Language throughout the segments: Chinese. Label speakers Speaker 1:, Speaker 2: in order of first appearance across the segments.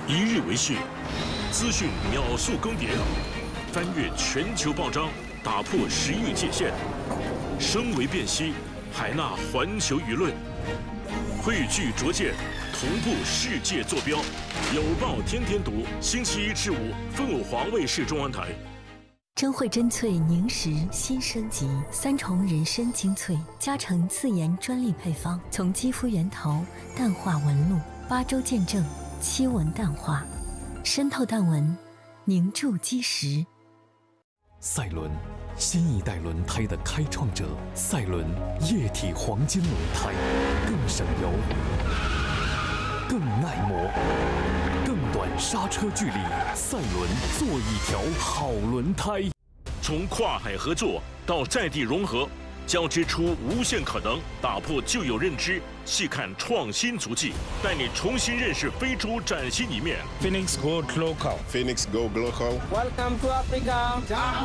Speaker 1: 一日为市，资讯秒速更迭，翻越全球报章，打破时域界限，声为辨析，海纳环球舆论，汇聚拙见，同步世界坐标。有报天天读，星期一至五，凤凰卫视中文台。
Speaker 2: 真慧真萃凝实新升级，3重人参精粹，加成自研专利配方，从肌肤源头淡化纹路，8周见证7纹淡化，渗透淡纹，凝住基石。
Speaker 3: 赛伦，新一代轮胎的开创者。赛伦液体黄金轮胎，更省油，更耐磨，更短刹车距离。赛伦，做一条好轮胎。
Speaker 1: 从跨海合作到在地融合，交织出无限可能，打破旧有认知，细看创新足迹，带你重新认识非洲崭新一面。
Speaker 4: Phoenix Go Global.
Speaker 5: Phoenix Go Global.
Speaker 6: Welcome to Africa.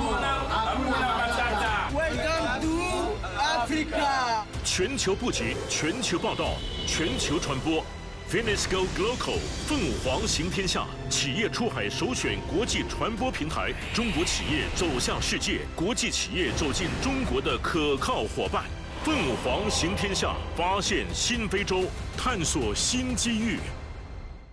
Speaker 7: Welcome to Africa.
Speaker 1: 全球布局，全球报道，全球传播。Phoenix Go Global 凤凰行天下，企业出海首选国际传播平台，中国企业走向世界，国际企业走进中国的可靠伙伴。凤凰行天下，发现新非洲，探索新机遇。